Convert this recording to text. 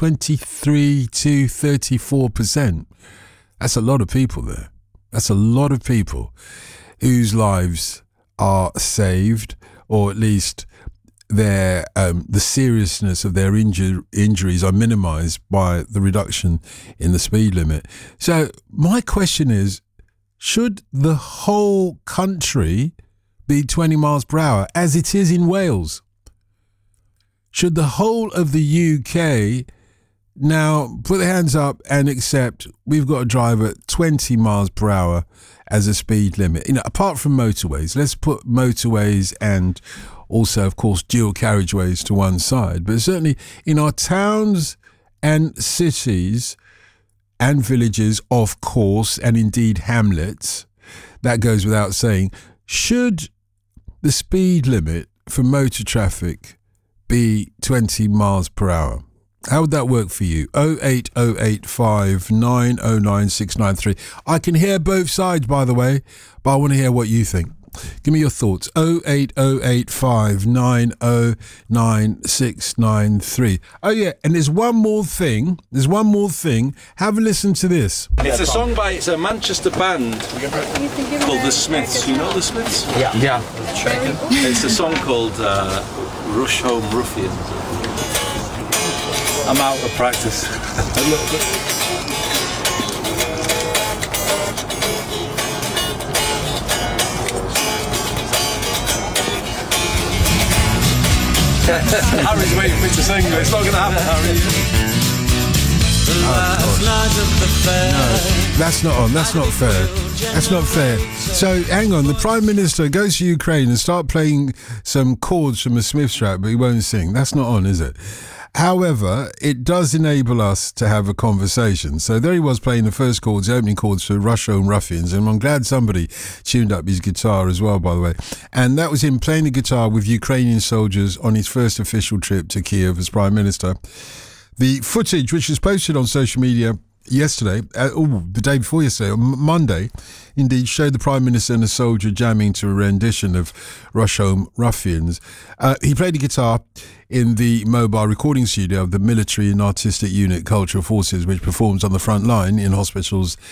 23 to 34%. That's a lot of people there. That's a lot of people whose lives are saved, or at least their the seriousness of their injuries are minimised by the reduction in the speed limit. So my question is, should the whole country be 20 miles per hour, as it is in Wales? Should the whole of the UK now put their hands up and accept we've got to drive at 20 miles per hour as a speed limit? You know, apart from motorways, let's put motorways and also, of course, dual carriageways to one side. But certainly in our towns and cities and villages, of course, and indeed hamlets, that goes without saying, should the speed limit for motor traffic be 20 miles per hour? How would that work for you? 08085 909 693. I can hear both sides, by the way, but I want to hear what you think. Give me your thoughts. 08085 909 693. Oh, yeah, and there's one more thing. Have a listen to this. It's a song by, it's a Manchester band called The Smiths. You know The Smiths? Yeah. It's a song called Rush Home Ruffians. I'm out of practice. Harry's waiting for me to sing, but it's not going to happen, Harry. No, that's not on. That's not fair. That's not fair. So, hang on. The Prime Minister goes to Ukraine and start playing some chords from a Smiths track, but he won't sing. That's not on, is it? However, it does enable us to have a conversation. So there he was playing the first chords, the opening chords for Rush Home Ruffians, and I'm glad somebody tuned up his guitar as well, by the way. And that was him playing the guitar with Ukrainian soldiers on his first official trip to Kiev as Prime Minister. The footage, which was posted on social media yesterday, the day before yesterday, on Monday, indeed showed the Prime Minister and a soldier jamming to a rendition of Rush Home Ruffians. He played the guitar in the mobile recording studio of the Military and Artistic Unit Cultural Forces, which performs on the front line in hospitals